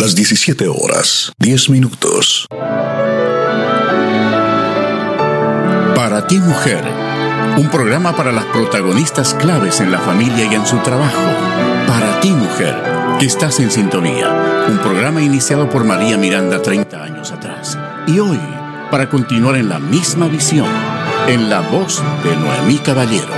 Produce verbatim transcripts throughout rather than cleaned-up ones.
Las diecisiete horas, diez minutos. Para ti, mujer, un programa para las protagonistas claves en la familia y en su trabajo. Para ti, mujer, que estás en sintonía. Un programa iniciado por María Miranda treinta años atrás. Y hoy, para continuar en la misma visión, en la voz de Noemí Caballero.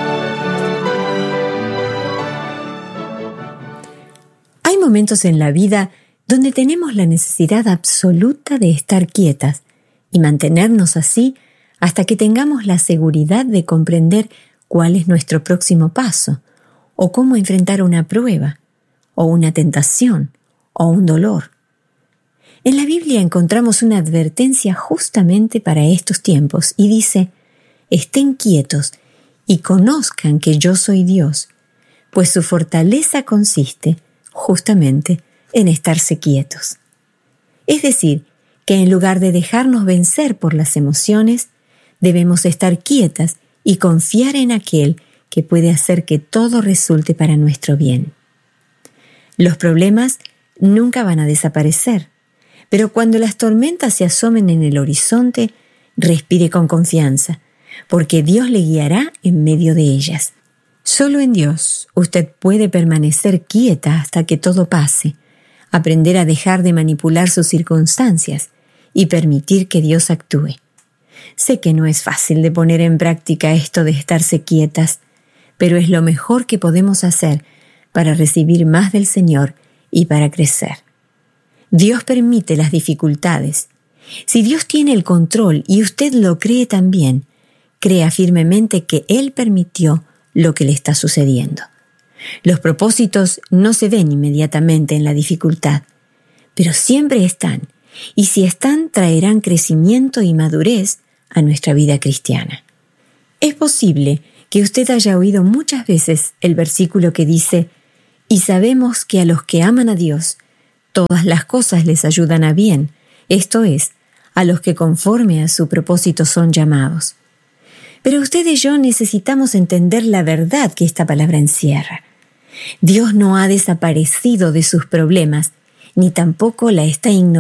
Hay momentos en la vida donde tenemos la necesidad absoluta de estar quietas y mantenernos así hasta que tengamos la seguridad de comprender cuál es nuestro próximo paso, o cómo enfrentar una prueba, o una tentación, o un dolor. En la Biblia encontramos una advertencia justamente para estos tiempos y dice: «Estén quietos y conozcan que yo soy Dios, pues su fortaleza consiste justamente en estarse quietos». Es decir, que en lugar de dejarnos vencer por las emociones, debemos estar quietas y confiar en aquel que puede hacer que todo resulte para nuestro bien. Los problemas nunca van a desaparecer, pero cuando las tormentas se asomen en el horizonte, respire con confianza, porque Dios le guiará en medio de ellas. Solo en Dios usted puede permanecer quieta hasta que todo pase, aprender a dejar de manipular sus circunstancias y permitir que Dios actúe. Sé que no es fácil de poner en práctica esto de estarse quietas, pero es lo mejor que podemos hacer para recibir más del Señor y para crecer. Dios permite las dificultades. Si Dios tiene el control y usted lo cree también, crea firmemente que Él permitió lo que le está sucediendo. Los propósitos no se ven inmediatamente en la dificultad, pero siempre están, y si están, traerán crecimiento y madurez a nuestra vida cristiana. Es posible que usted haya oído muchas veces el versículo que dice: «Y sabemos que a los que aman a Dios, todas las cosas les ayudan a bien, esto es, a los que conforme a su propósito son llamados». Pero usted y yo necesitamos entender la verdad que esta palabra encierra. Dios no ha desaparecido de sus problemas, ni tampoco la está ignorando.